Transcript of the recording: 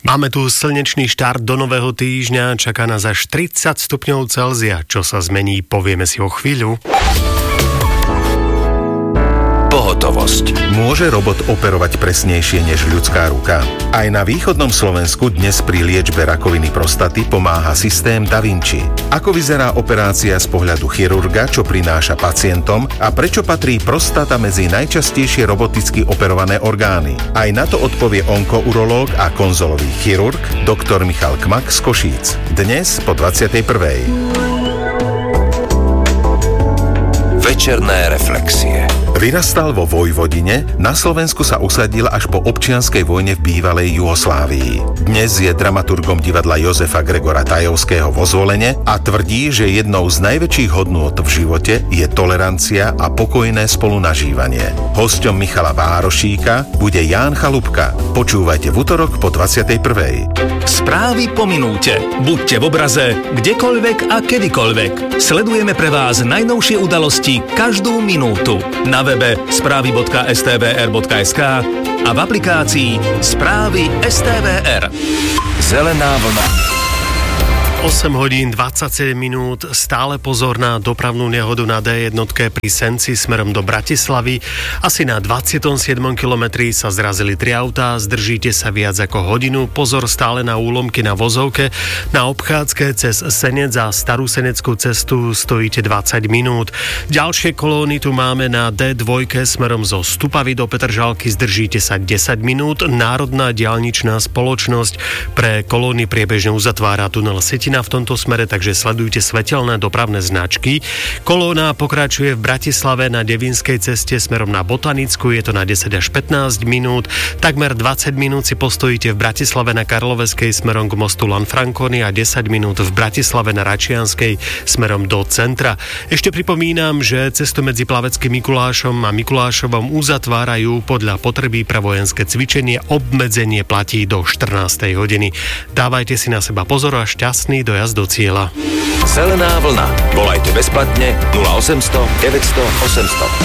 Máme tu slnečný štart do nového týždňa, čaká nás až 30 stupňov Celzia. Čo sa zmení, povieme si o chvíľu. Pohotovosť. Môže robot operovať presnejšie než ľudská ruka? Aj na východnom Slovensku dnes pri liečbe rakoviny prostaty pomáha systém Da Vinci. Ako vyzerá operácia z pohľadu chirurga, čo prináša pacientom a prečo patrí prostata medzi najčastejšie roboticky operované orgány? Aj na to odpovie onkourológ a konzolový chirurg doktor Michal Kmak z Košíc. Dnes po 21. Večerné reflexie. Vyrastal vo Vojvodine, na Slovensku sa usadil až po občianskej vojne v bývalej Juhoslávii. Dnes je dramaturgom divadla Jozefa Gregora Tajovského vo Zvolene a tvrdí, že jednou z najväčších hodnôt v živote je tolerancia a pokojné spolunažívanie. Hosťom Michala Várošíka bude Ján Chalupka. Počúvajte v utorok po 21. Správy po minúte. Buďte v obraze, kdekoľvek a kedykoľvek. Sledujeme pre vás najnovšie udalosti každú minútu. Na webe správy.stvr.sk a v aplikácii Správy STVR. Zelená vlna. 8 hodín 27 minút, stále pozor na dopravnú nehodu na D1 pri Senci smerom do Bratislavy. Asi na 27. kilometri sa zrazili 3 autá, zdržíte sa viac ako hodinu. Pozor stále na úlomky na vozovke. Na obchádzke cez Senec a Starú Seneckú cestu stojíte 20 minút. Ďalšie kolóny tu máme na D2 smerom zo Stupavy do Petržalky, zdržíte sa 10 minút. Národná diaľničná spoločnosť pre kolóny priebežne uzatvára tunel Setina v tomto smere, takže sledujte svetelné dopravné značky. Kolóna pokračuje v Bratislave na Devínskej ceste smerom na Botanickú, je to na 10 až 15 minút. Takmer 20 minút si postojíte v Bratislave na Karloveskej smerom k mostu Lanfranconi a 10 minút v Bratislave na Račianskej smerom do centra. Ešte pripomínam, že cestu medzi Plaveckým Mikulášom a Mikulášovom uzatvárajú podľa potreby pre vojenské cvičenie. Obmedzenie platí do 14. hodiny. Dávajte si na seba pozor a šťastný dojazd do cieľa. Zelená vlna. Volajte bezplatne 0800 900 800.